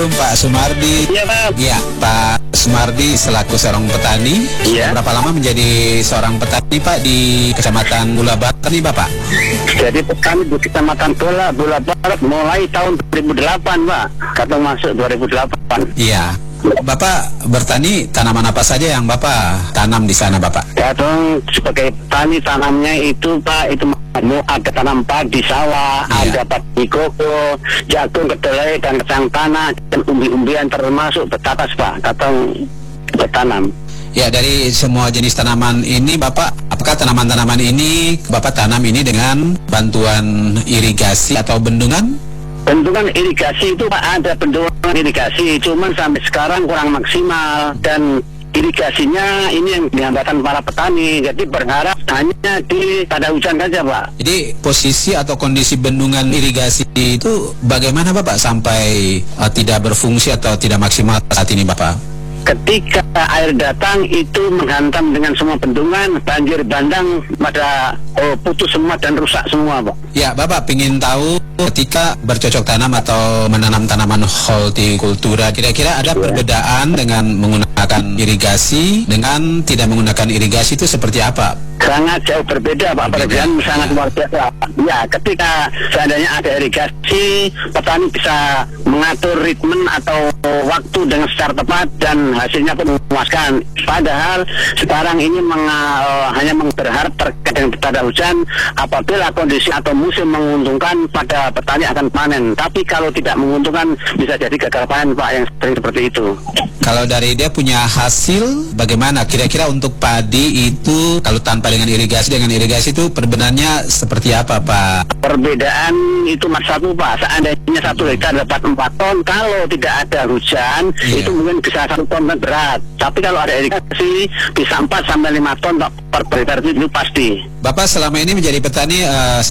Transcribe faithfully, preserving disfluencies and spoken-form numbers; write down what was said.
Assalamualaikum Pak Sumardi. Iya Pak. Iya Pak Sumardi selaku seorang petani. Iya. Berapa lama menjadi seorang petani Pak di Kecamatan Bula Barat nih Bapak? Jadi petani di Kecamatan Bula, Bula Barat mulai tahun dua ribu delapan Pak. Kata masuk dua ribu delapan. Iya. Bapak bertani tanaman apa saja yang Bapak tanam di sana Bapak? Ya dong, sebagai petani tanamnya itu Pak, itu mau ada tanam padi sawah, Iya. ada padi koko, jagung, kedelai, dan kacang tanah, dan umbi-umbian termasuk betatas Pak, katong bertanam. Ya, dari semua jenis tanaman ini Bapak, apakah tanaman-tanaman ini Bapak tanam ini dengan bantuan irigasi atau bendungan? Bendungan irigasi itu Pak, ada bendungan irigasi, cuman sampai sekarang kurang maksimal, dan irigasinya ini yang dihambatan para petani. Jadi berharap hanya di pada hujan saja Pak. Jadi posisi atau kondisi bendungan irigasi itu bagaimana Bapak sampai uh, tidak berfungsi atau tidak maksimal saat ini Bapak? Ketika air datang itu menghantam dengan semua bendungan, banjir bandang pada oh, putus semua dan rusak semua Pak. Ya Bapak ingin tahu ketika bercocok tanam atau menanam tanaman hortikultura, kira-kira ada perbedaan dengan menggunakan irigasi dengan tidak menggunakan irigasi itu seperti apa? Sangat jauh berbeda Pak, perbedaan sangat luar biasa. Ya, ketika seandainya ada irigasi, petani bisa mengatur ritme atau waktu dengan secara tepat dan hasilnya pun memuaskan. Padahal sekarang ini meng, uh, hanya berharap terkait dengan pada hujan, apabila kondisi atau musim menguntungkan pada petani akan panen. Tapi kalau tidak menguntungkan bisa jadi gagal panen Pak, yang sering seperti itu. Kalau dari dia punya hasil, bagaimana kira-kira untuk padi itu kalau tanpa dengan irigasi, dengan irigasi itu perbedaannya seperti apa Pak? Perbedaan itu mas satu Pak, seandainya satu hektar dapat empat ton, kalau tidak ada hujan, Iya. itu mungkin bisa satu ton berat. Tapi kalau ada irigasi bisa empat sampai lima ton per hektar, itu pasti. Bapak selama ini menjadi petani uh,